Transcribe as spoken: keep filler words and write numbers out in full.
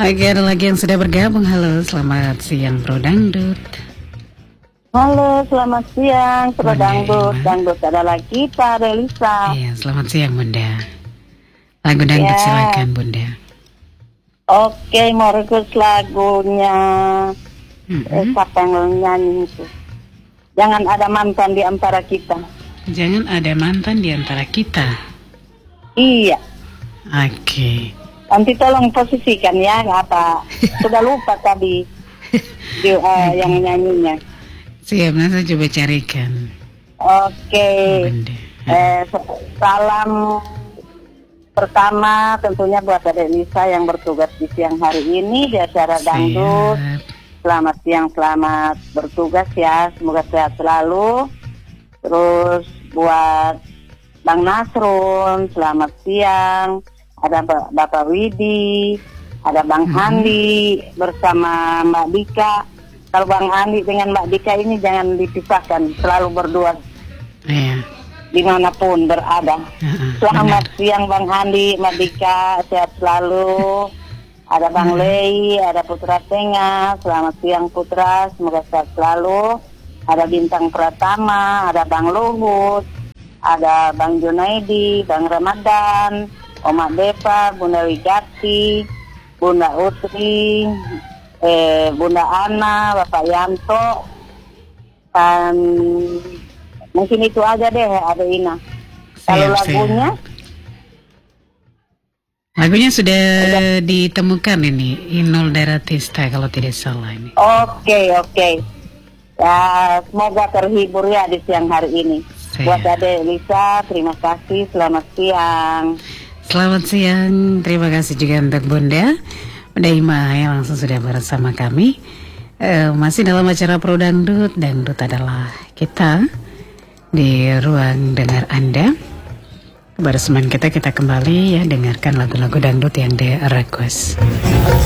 Oke, ada lagi yang sudah bergabung. Halo, selamat siang Bro Dangdut. Halo, selamat siang Bro Bunda Dangdut. Irma. Dangdut adalah kita, Relisa. Iya, selamat siang Bunda. Lagu Dangdut Ya. silakan Bunda. Oke, mau request lagunya. Mm-mm. Eh, siapa yang nyanyi itu? Jangan ada mantan di antara kita. Jangan ada mantan di antara kita. Iya. Oke. Nanti tolong posisikan ya, apa? Sudah lupa tadi di, uh, yang nyanyinya. Siap, nah saya coba carikan. Oke. Bunda. Eh, salam pertama tentunya buat Adek Lisa yang bertugas di siang hari ini di acara Dangdut. Siap. Selamat siang, selamat bertugas ya. Semoga sehat selalu. Terus buat Bang Nasrun, selamat siang. Ada Bapak Widi, ada Bang Hmm. Andi bersama Mbak Dika. Kalau Bang Andi dengan Mbak Dika ini jangan dipisahkan, selalu berdua Iya. dimanapun berada. Uh-uh, Selamat benar. siang Bang Andi, Mbak Dika, sehat selalu. Ada Bang Hmm. Lei, ada Putra Tengah, selamat siang Putra, semoga sehat selalu. Ada Bintang Pratama, ada Bang Luhut, ada Bang Junaidi, Bang Ramadan, Oma Depa, Bunda Wigati, Bunda Utri, eh, Bunda Ana, Bapak Yanto, dan mungkin itu aja deh, ada Ina. Kalau Siap, lagunya, siap. Lagunya sudah ditemukan ini, Inul Daratista kalau tidak salah ini. oke oke. Ya semoga terhibur ya di siang hari ini. Siap. Buat Adek Lisa, terima kasih. Selamat siang. Selamat siang, terima kasih juga untuk Bunda Bunda Ima yang langsung sudah bersama kami. Eh, masih dalam acara Pro Dangdut. Dangdut adalah kita di ruang dengar Anda. Kebersamaan kita, kita kembali ya dengarkan lagu-lagu dangdut yang di request.